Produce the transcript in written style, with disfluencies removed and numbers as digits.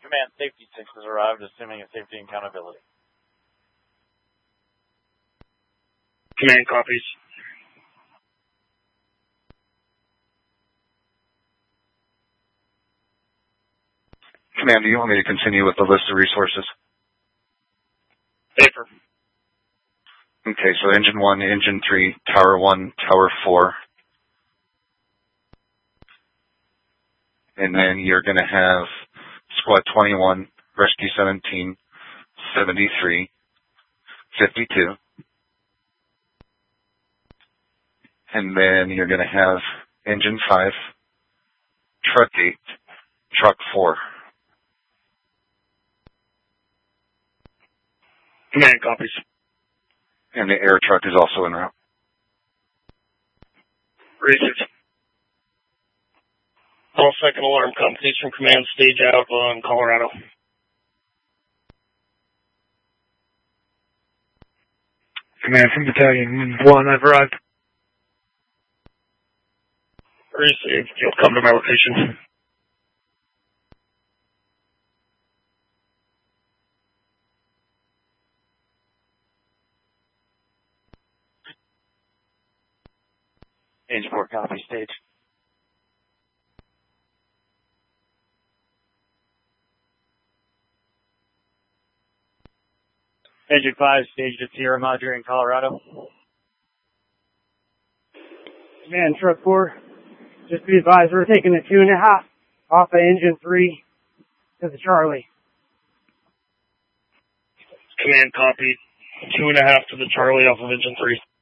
Command Safety 6 has arrived, assuming a safety and accountability. Command copies. Command, do you want me to continue with the list of resources? Paper. Okay, so Engine 1, Engine 3, Tower 1, Tower 4. And then you're going to have Squad 21, Rescue 17, 73, 52. And then you're going to have Engine 5, Truck 8, Truck 4. Command copies. And the air truck is also en route. Research. All second alarm companies from command stage out on Colorado. Command from Battalion 1, I've arrived. Received. You'll come to my location. Engine 4, copy, stage. Engine 5, staged at Sierra Madre in Colorado. Command, Truck 4, just be advised, we're taking a 2.5 off of Engine 3 to the Charlie. Command copy. 2.5 to the Charlie off of Engine 3.